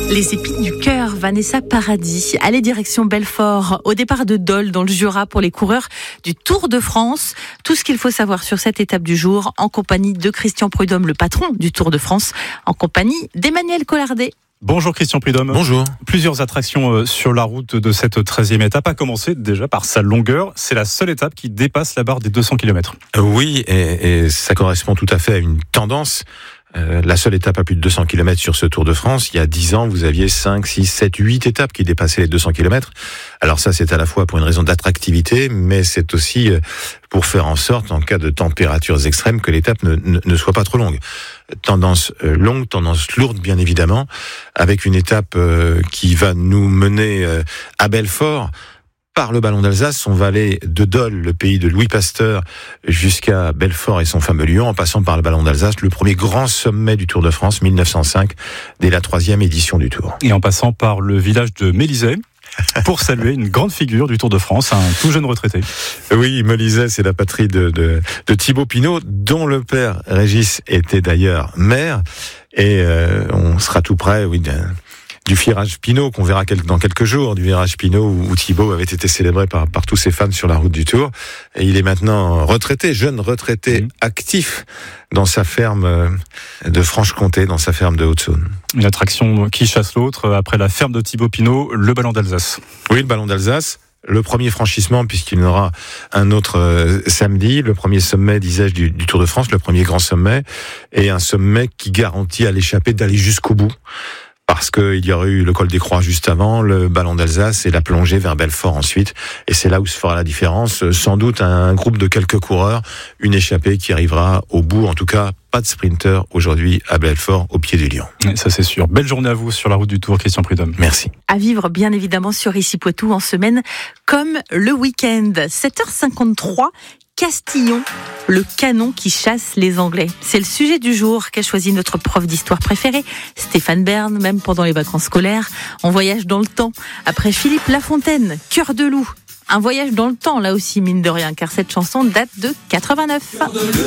Les épines du cœur, Vanessa Paradis. Allez, direction Belfort, au départ de Dole, dans le Jura, pour les coureurs du Tour de France. Tout ce qu'il faut savoir sur cette étape du jour, en compagnie de Christian Prudhomme, le patron du Tour de France, en compagnie d'Emmanuel Collardet. Bonjour Christian Prudhomme. Bonjour. Plusieurs attractions sur la route de cette 13e étape, à commencer déjà par sa longueur. C'est la seule étape qui dépasse la barre des 200 km. Oui, et ça correspond tout à fait à une tendance. La seule étape à plus de 200 km sur ce Tour de France, il y a 10 ans, vous aviez 5, 6, 7, 8 étapes qui dépassaient les 200 km. Alors ça, c'est à la fois pour une raison d'attractivité, mais c'est aussi pour faire en sorte, en cas de températures extrêmes, que l'étape ne soit pas trop longue. Tendance longue, tendance lourde, bien évidemment, avec une étape qui va nous mener à Belfort, par le Ballon d'Alsace. On va aller de Dole, le pays de Louis Pasteur, jusqu'à Belfort et son fameux Lion, en passant par le Ballon d'Alsace, le premier grand sommet du Tour de France, 1905, dès la 3e édition du Tour. Et en passant par le village de Mélisay, pour saluer une grande figure du Tour de France, un tout jeune retraité. Oui, Mélisay, c'est la patrie de Thibaut Pinot, dont le père Régis était d'ailleurs maire, et on sera tout près, oui, du virage Pinot qu'on verra dans quelques jours, du virage Pinot où Thibaut avait été célébré par tous ses fans sur la route du Tour. Et il est maintenant retraité, jeune retraité, actif dans sa ferme de Franche-Comté, dans sa ferme de Haute-Saône. Une attraction qui chasse l'autre, après la ferme de Thibaut Pinot, le Ballon d'Alsace. Oui, le Ballon d'Alsace. Le premier franchissement, puisqu'il y en aura un autre samedi, le premier sommet, disais-je, du Tour de France, le premier grand sommet, et un sommet qui garantit à l'échappée d'aller jusqu'au bout. Parce qu'il y aurait eu le col des Croix juste avant, le Ballon d'Alsace et la plongée vers Belfort ensuite. Et c'est là où se fera la différence. Sans doute un groupe de quelques coureurs, une échappée qui arrivera au bout. En tout cas, pas de sprinter aujourd'hui à Belfort, au pied du Lion. Ça c'est sûr. Belle journée à vous sur la route du Tour, Christian Prudhomme. Merci. À vivre bien évidemment sur Ici Poitou en semaine comme le week-end. 7h53, Castillon, le canon qui chasse les Anglais. C'est le sujet du jour qu'a choisi notre prof d'histoire préféré, Stéphane Bern, même pendant les vacances scolaires. On voyage dans le temps. Après Philippe Lafontaine, Cœur de loup. Un voyage dans le temps, là aussi, mine de rien, car cette chanson date de 89.